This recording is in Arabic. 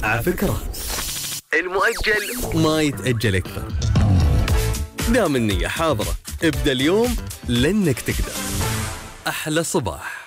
على فكرة المؤجل ما يتأجل أكثر. دام النية حاضرة ابدأ اليوم لأنك تقدر. أحلى صباح.